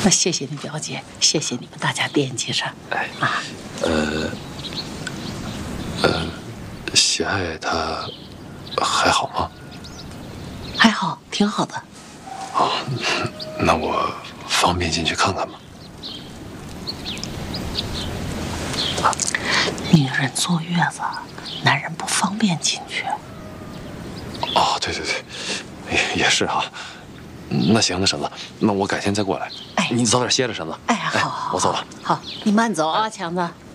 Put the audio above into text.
那谢谢你表姐，谢谢你们大家惦记着。 哎，喜爱她还好吗？ 还好，挺好的。 哦，那我方便进去看看吗？ 女人坐月子，男人不方便进去。 哦，对对对，也是哈。那行，那婶子，那我改天再过来。 哎， 你早点歇着，婶子。 哎，好， 我走了。 好，你慢走啊，强子。